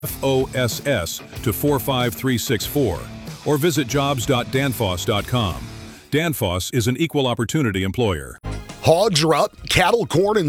FOSS to 45364 or visit jobs.danfoss.com. Danfoss is an equal opportunity employer. Hogs are up, cattle, corn, and